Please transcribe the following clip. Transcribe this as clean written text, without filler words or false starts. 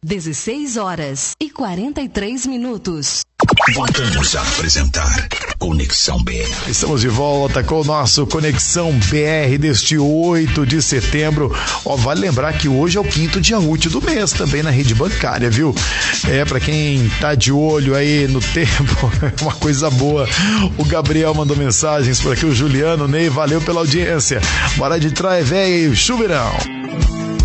16h43. Voltamos a apresentar Conexão BR. Estamos de volta com o nosso Conexão BR deste 8 de setembro. Vale lembrar que hoje é o 5º dia útil do mês também na rede bancária, viu? Pra quem tá de olho aí no tempo, uma coisa boa. O Gabriel mandou mensagens por aqui, o Juliano, Ney, valeu pela audiência. Bora de trás, velho, chuveirão.